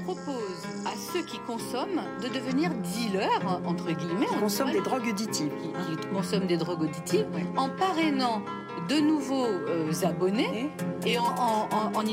propose à ceux qui consomment de devenir dealers, entre guillemets. Qui consomment des drogues auditives. Qui consomment des drogues auditives, en parrainant de nouveaux abonnés et en